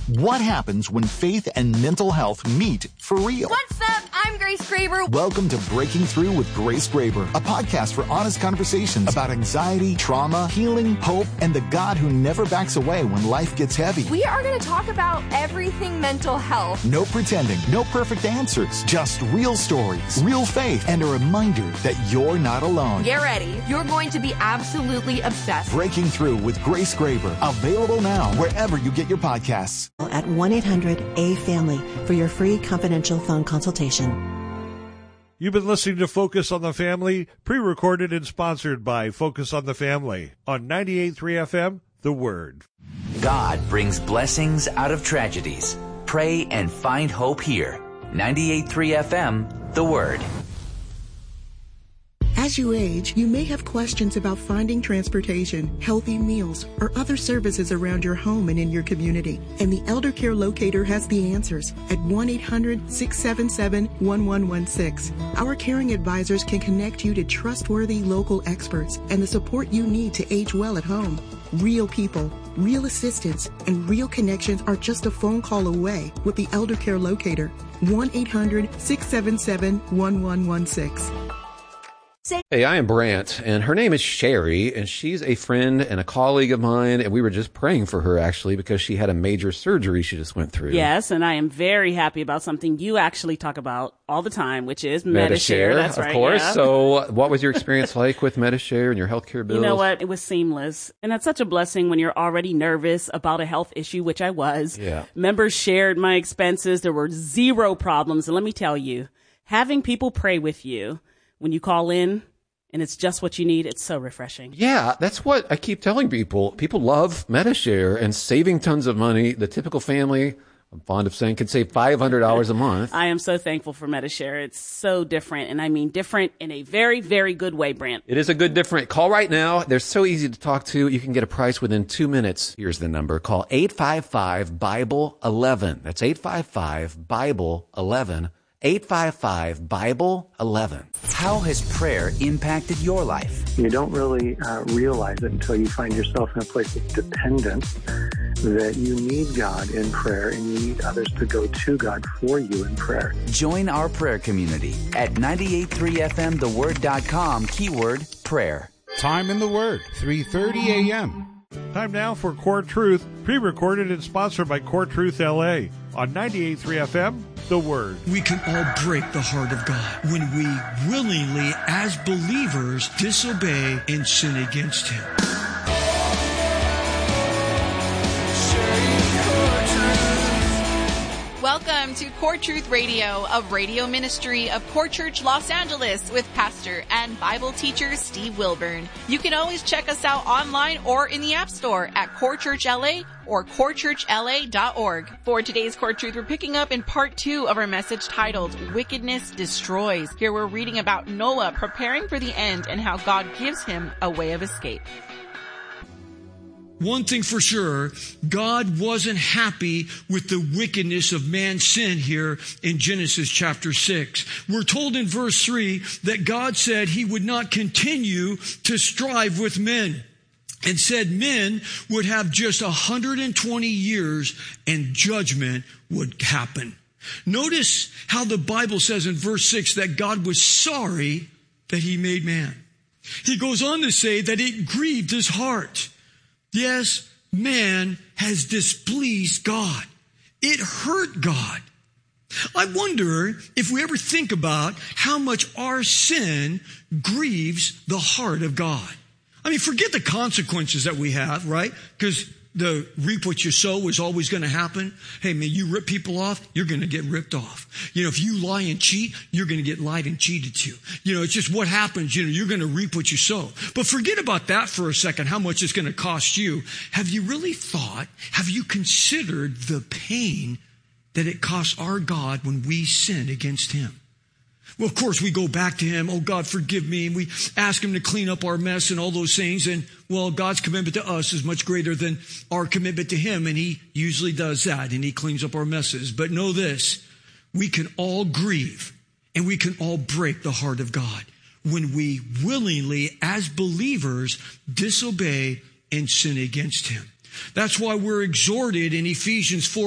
What happens when faith and mental health meet for real? What's up? I'm Grace Graber. Welcome to Breaking Through with Grace Graber, a podcast for honest conversations about anxiety, trauma, healing, hope, and the God who never backs away when life gets heavy. We are going to talk about everything mental health. No pretending, no perfect answers, just real stories, real faith, and a reminder that you're not alone. Get ready. You're going to be absolutely obsessed. Breaking Through with Grace Graber, available now wherever you get your podcasts. At 1-800-A-FAMILY for your free confidential phone consultation. You've been listening to Focus on the Family, pre-recorded and sponsored by Focus on the Family on 98.3 FM, The Word. God brings blessings out of tragedies. Pray and find hope here. 98.3 FM, The Word. As you age, you may have questions about finding transportation, healthy meals, or other services around your home and in your community. And the Elder Care Locator has the answers at 1-800-677-1116. Our caring advisors can connect you to trustworthy local experts and the support you need to age well at home. Real people, real assistance, and real connections are just a phone call away with the Elder Care Locator. 1-800-677-1116. Hey, I am Brant, and her name is Sherry, and she's a friend and a colleague of mine, and we were just praying for her, actually, because she had a major surgery she just went through. Yes, and I am very happy about something you actually talk about all the time, which is Medi-Share. That's right, of course. Yeah. So what was your experience like with Medi-Share and your healthcare bills? You know what? It was seamless, and that's such a blessing when you're already nervous about a health issue, which I was. Yeah. Members shared my expenses. There were zero problems, and let me tell you, having people pray with you when you call in, and it's just what you need, it's so refreshing. Yeah, that's what I keep telling people. People love Medi-Share and saving tons of money. The typical family, I'm fond of saying, could save $500 a month. I am so thankful for Medi-Share. It's so different, and I mean different in a very, very good way, Brant. It is a good different. Call right now. They're so easy to talk to. You can get a price within 2 minutes. Here's the number. Call 855-BIBLE-11. That's 855-BIBLE-11. 855-BIBLE-11. How has prayer impacted your life? You don't really realize it until you find yourself in a place of dependence, that you need God in prayer and you need others to go to God for you in prayer. Join our prayer community at 98.3fmtheword.com, keyword prayer. Time in the Word, 3:30 a.m. Time now for Core Truth, pre-recorded and sponsored by Core Truth LA on 98.3 FM, The Word. We can all break the heart of God when we willingly, as believers, disobey and sin against Him. Welcome to Core Truth Radio, a radio ministry of Core Church Los Angeles with pastor and Bible teacher Steve Wilburn. You can always check us out online or in the App Store at Core Church LA or corechurchla.org. For today's Core Truth, we're picking up in part 2 of our message titled Wickedness Destroys. Here we're reading about Noah preparing for the end and how God gives him a way of escape. One thing for sure, God wasn't happy with the wickedness of man's sin here in Genesis chapter 6. We're told in verse 3 that God said He would not continue to strive with men, and said men would have just 120 years and judgment would happen. Notice how the Bible says in verse 6 that God was sorry that He made man. He goes on to say that it grieved His heart. Yes, man has displeased God. It hurt God. I wonder if we ever think about how much our sin grieves the heart of God. I mean, forget the consequences that we have, right? Because the reap what you sow is always going to happen. Hey, man, you rip people off, you're going to get ripped off. You know, if you lie and cheat, you're going to get lied and cheated to. You know, it's just what happens. You know, you're going to reap what you sow. But forget about that for a second, how much it's going to cost you. Have you really thought, have you considered the pain that it costs our God when we sin against Him? Well, of course, we go back to Him. Oh, God, forgive me. And we ask Him to clean up our mess and all those things. And, well, God's commitment to us is much greater than our commitment to Him. And He usually does that. And He cleans up our messes. But know this, we can all grieve and we can all break the heart of God when we willingly, as believers, disobey and sin against Him. That's why we're exhorted in Ephesians 4.